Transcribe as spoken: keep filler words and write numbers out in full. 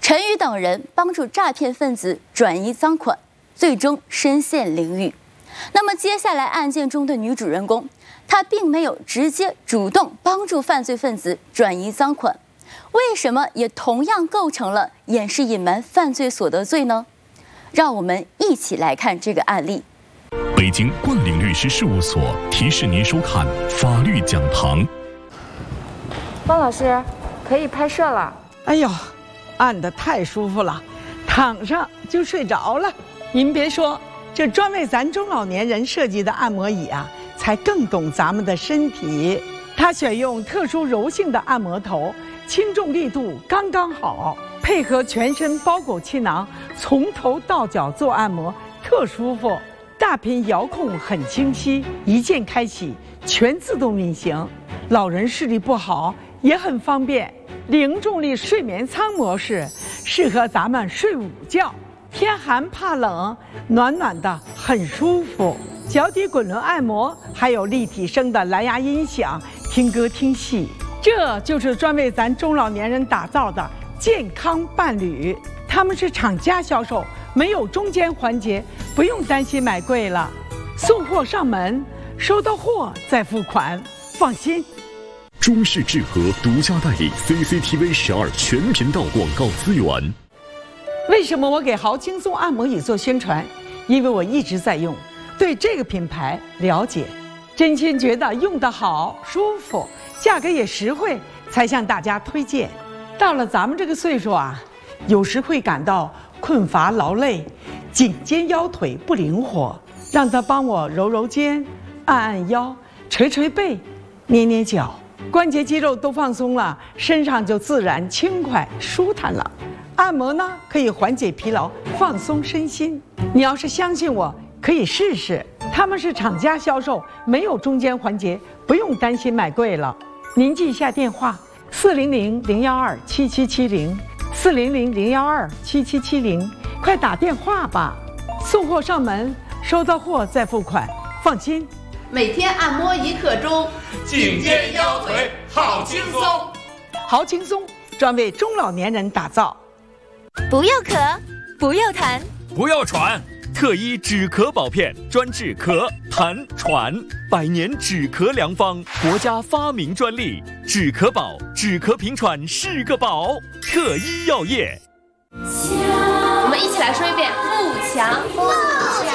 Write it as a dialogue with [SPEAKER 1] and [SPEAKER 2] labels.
[SPEAKER 1] 陈宇等人帮助诈骗分子转移赃款，最终身陷囹圄。那么接下来案件中的女主人公，她并没有直接主动帮助犯罪分子转移赃款，为什么也同样构成了掩饰隐瞒犯罪所得罪呢？让我们一起来看这个案例。
[SPEAKER 2] 北京冠岭律师事务所提示您收看法律讲堂。
[SPEAKER 3] 方老师，可以拍摄了。
[SPEAKER 4] 哎呦，按得太舒服了，躺上就睡着了。您别说，这专为咱中老年人设计的按摩椅啊，才更懂咱们的身体。它选用特殊柔性的按摩头，轻重力度刚刚好，配合全身包裹气囊，从头到脚做按摩，特舒服。大屏遥控很清晰，一键开启，全自动运行。老人视力不好也很方便。零重力睡眠舱模式适合咱们睡午觉，天寒怕冷，暖暖的很舒服。脚底滚轮按摩，还有立体声的蓝牙音响，听歌听戏。这就是专为咱中老年人打造的健康伴侣。他们是厂家销售，没有中间环节，不用担心买贵了。送货上门，收到货再付款，放心。
[SPEAKER 2] 中视智和独家代理 C C T V 十二全频道广告资源。
[SPEAKER 4] 为什么我给豪轻松按摩椅做宣传？因为我一直在用，对这个品牌了解，真心觉得用得好、舒服，价格也实惠，才向大家推荐。到了咱们这个岁数啊，有时会感到困乏劳累，颈肩腰腿不灵活，让他帮我揉揉肩，按按腰，捶捶背，捏捏脚。关节肌肉都放松了，身上就自然轻快舒坦了。按摩呢，可以缓解疲劳，放松身心。你要是相信我，可以试试。他们是厂家销售，没有中间环节，不用担心买贵了。您记一下电话：四零零零幺二七七七零，四零零零幺二七七七零，快打电话吧。送货上门，收到货再付款，放心。
[SPEAKER 5] 每天按摩一刻钟，
[SPEAKER 6] 颈肩腰腿好轻松。
[SPEAKER 4] 好轻松，专为中老年人打造。
[SPEAKER 7] 不要咳，不要痰，
[SPEAKER 6] 不要喘，
[SPEAKER 8] 特医止咳保片，专治咳、痰、喘，百年止咳良方，国家发明专利，止咳宝，止咳平喘是个宝。特医药业。
[SPEAKER 5] 我们一起来说一遍：富强。